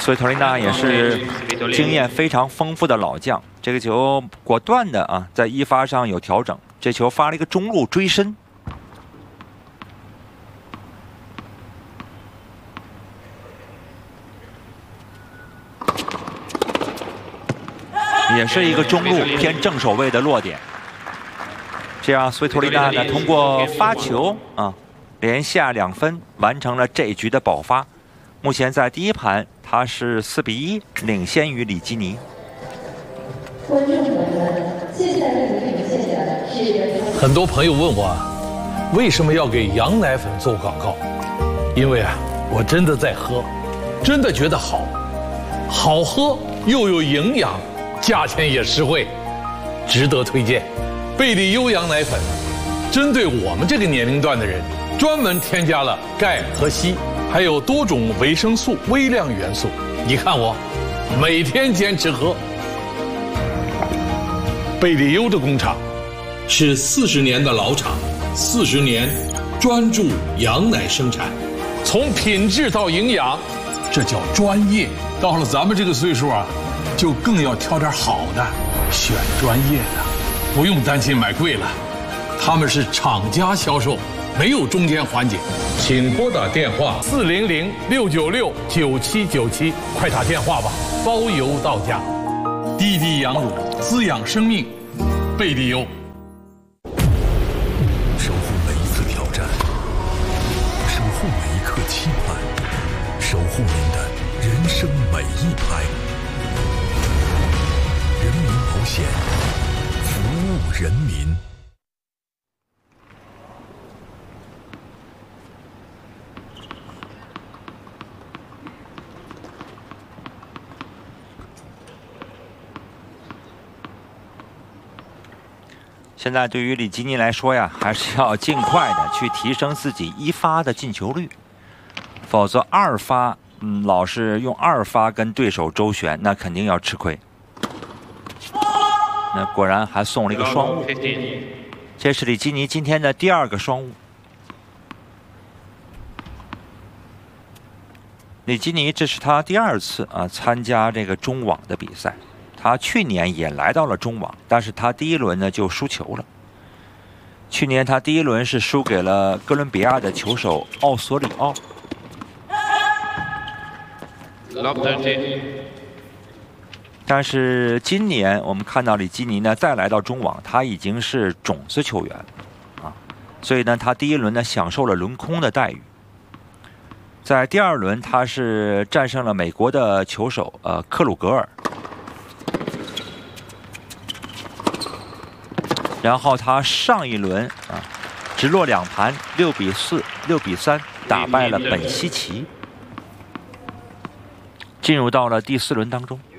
所以托琳娜也是经验非常丰富的老将。这个球果断的在一发上有调整，这球发了一个中路追身。 也是一个中路偏正手位的落点，这样斯维托琳娜呢通过发球连下2分，完成了这一局的保发。目前在第一盘，她是4比1领先于里基尼。 很多朋友问我，为什么要给羊奶粉做广告？因为我真的在喝，真的觉得好，好喝又有营养。 价钱也实惠，值得推荐。贝利优羊奶粉，针对我们这个年龄段的人，专门添加了钙和硒，还有多种维生素、微量元素。你看我，每天坚持喝。贝利优的工厂是40年的老厂，40年专注羊奶生产，从品质到营养，这叫专业。到了咱们这个岁数就更要挑点好的，选专业的，不用担心买贵了。他们是厂家销售，没有中间环节。请拨打电话400-696-9797，快打电话吧，包邮到家。滴滴羊乳滋养生命，贝利优。 守护每一次挑战，守护每一刻期盼，守护您的人生每一拍。 人民保险，服务人民。 现在对于里基尼来说呀，还是要尽快的去提升自己一发的进球率，否则2发，老是用2发跟对手周旋，那肯定要吃亏。 那果然还送了一个双误，这是里基尼今天的第2个双误。里基尼这是他第2次参加这个中网的比赛，他去年也来到了中网，但是他第1轮呢就输球了。去年他第1轮是输给了哥伦比亚的球手奥索里奥。 但是今年我们看到里基尼呢再来到中网，他已经是种子球员所以呢他第1轮呢享受了轮空的待遇。在第2轮他是战胜了美国的球手克鲁格尔，然后他上一轮直落2盘6比4、6比3打败了本西奇，进入到了第4轮当中。